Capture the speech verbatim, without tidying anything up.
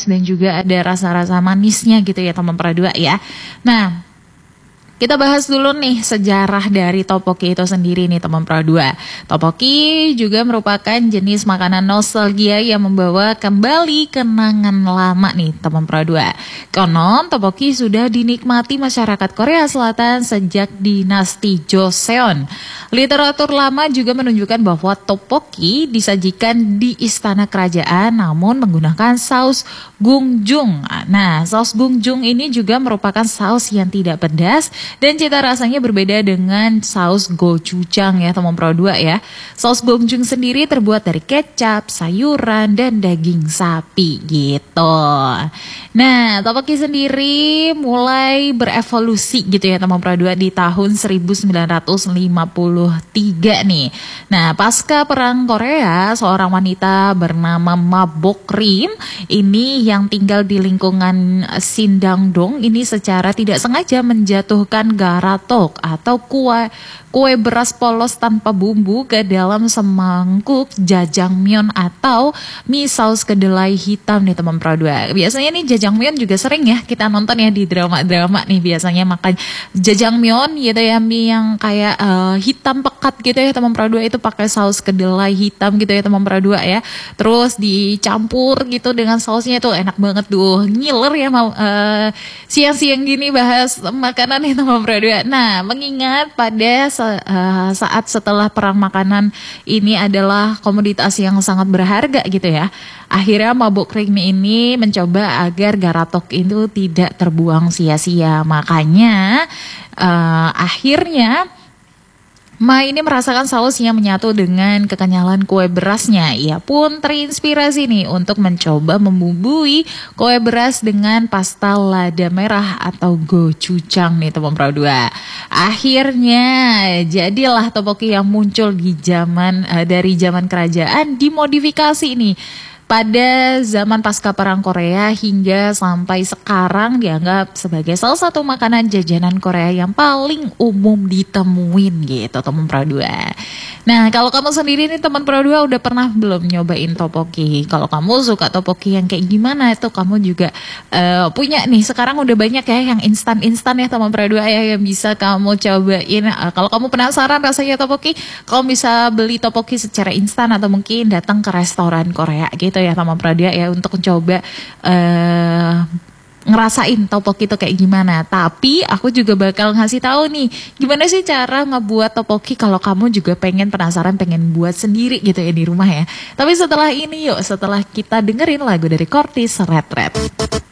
dan juga ada rasa-rasa manisnya gitu ya teman Pradua ya. Nah, kita bahas dulu nih sejarah dari topoki itu sendiri nih teman Pradua. Topoki juga merupakan jenis makanan nostalgia yang membawa kembali kenangan lama nih teman Pradua. Konon topoki sudah dinikmati masyarakat Korea Selatan sejak dinasti Joseon. Literatur lama juga menunjukkan bahwa topoki disajikan di istana kerajaan namun menggunakan saus gungjung. Nah, saus gungjung ini juga merupakan saus yang tidak pedas dan cita rasanya berbeda dengan saus gochujang ya teman Pradua ya. Saus gochujang sendiri terbuat dari kecap, sayuran, dan daging sapi gitu. Nah, topoki sendiri mulai berevolusi gitu ya teman Pradua di tahun seribu sembilan ratus lima puluh tiga nih. Nah, pasca perang Korea, seorang wanita bernama Ma Bok Rim ini yang tinggal di lingkungan Sindangdong ini secara tidak sengaja menjatuhkan garatok atau kue kue beras polos tanpa bumbu ke dalam semangkuk jajangmyeon atau mie saus kedelai hitam nih teman Pradua. Biasanya nih jajangmyeon juga sering ya kita nonton ya di drama-drama nih biasanya makan jajangmyeon gitu ya, mie yang kayak uh, hitam pekat gitu ya teman Pradua, itu pakai saus kedelai hitam gitu ya teman Pradua ya. Terus dicampur gitu dengan sausnya, itu enak banget tuh. Ngiler ya mau uh, siang-siang gini bahas makanan nih teman Pradua. Nah, mengingat pada Uh, saat setelah perang makanan ini adalah komoditas yang sangat berharga gitu ya. Akhirnya Ma Bok Rim ini mencoba agar garatok itu tidak terbuang sia-sia. Makanya uh, akhirnya Ma ini merasakan saus yang menyatu dengan kekenyalan kue berasnya. Ia pun terinspirasi nih untuk mencoba membumbui kue beras dengan pasta lada merah atau gochujang nih teman Pradua. Akhirnya jadilah topoki yang muncul di zaman uh, dari zaman kerajaan dimodifikasi nih. Pada zaman pasca perang Korea hingga sampai sekarang dianggap sebagai salah satu makanan jajanan Korea yang paling umum ditemuin gitu teman Pradua. Nah, kalau kamu sendiri nih teman Pradua udah pernah belum nyobain topoki? Kalau kamu suka topoki yang kayak gimana itu kamu juga uh, punya nih. Sekarang udah banyak ya yang instan-instan ya teman Pradua ya yang bisa kamu cobain. Uh, kalau kamu penasaran rasanya topoki, kamu bisa beli topoki secara instan atau mungkin datang ke restoran Korea gitu ya teman Pradua ya untuk coba uh, ngerasain topoki itu kayak gimana. Tapi aku juga bakal ngasih tahu nih gimana sih cara ngebuat topoki kalau kamu juga pengen penasaran pengen buat sendiri gitu ya di rumah ya. Tapi setelah ini yuk, setelah kita dengerin lagu dari Kortis Red Red.